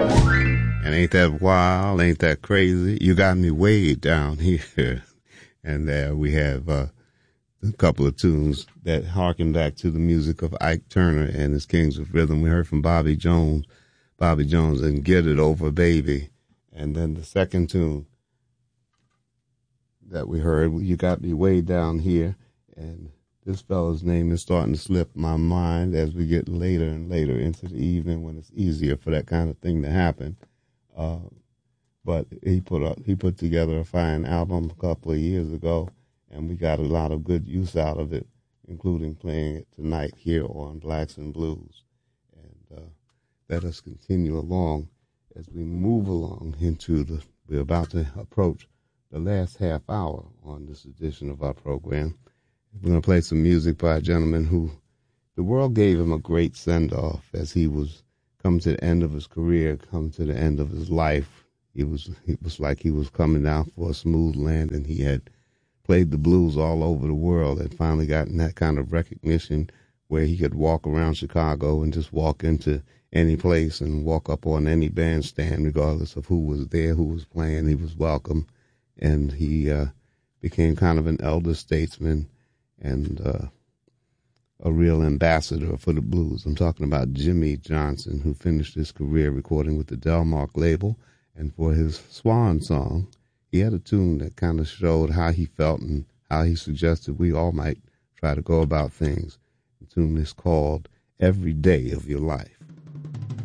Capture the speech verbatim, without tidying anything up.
And ain't that wild? Ain't that crazy? You got me way down here. And there we have uh, a couple of tunes that harken back to the music of Ike Turner and his Kings of Rhythm. We heard from Bobby Jones, Bobby Jones and Get It Over Baby. And then the second tune that we heard, You Got Me Way Down Here. And this fellow's name is starting to slip my mind as we get later and later into the evening when it's easier for that kind of thing to happen. Uh, but he put a, he put together a fine album a couple of years ago, and we got a lot of good use out of it, including playing it tonight here on Blacks and Blues. And uh, let us continue along as we move along into the, we're about to approach the last half hour on this edition of our program. We're going to play some music by a gentleman who the world gave him a great send-off as he was come to the end of his career, come to the end of his life. He was, it was like he was coming down for a smooth landing. He had played the blues all over the world and finally gotten that kind of recognition where he could walk around Chicago and just walk into any place and walk up on any bandstand, regardless of who was there, who was playing. He was welcome. And he uh, became kind of an elder statesman and uh, a real ambassador for the blues. I'm talking about Jimmy Johnson, who finished his career recording with the Delmark label. And for his swan song, he had a tune that kind of showed how he felt and how he suggested we all might try to go about things. The tune is called Every Day of Your Life.